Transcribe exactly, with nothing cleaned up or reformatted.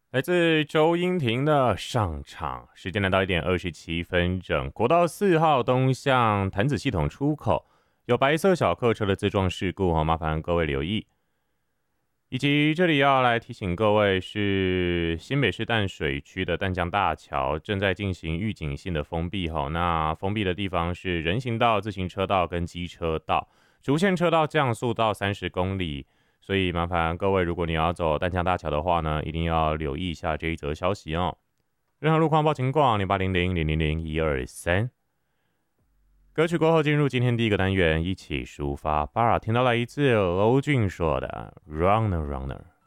来自周英婷的上场，时间来到一点二十七分整。国道四号东向潭子系统出口有白色小客车的自撞事故哦，麻烦各位留意。以及这里要来提醒各位，是新北市淡水区的淡江大桥正在进行预警性的封闭哈。那封闭的地方是人行道、自行车道跟机车道，主线车道降速到三十公里。所以麻烦各位，如果你要走淡江大桥的话呢，一定要留意一下这一则消息哦。任何路况报情况，零八零零零零零一二三。歌曲过后进入今天第一个单元，一起抒发。巴尔听到了一次娄俊说的《Runner Runner》。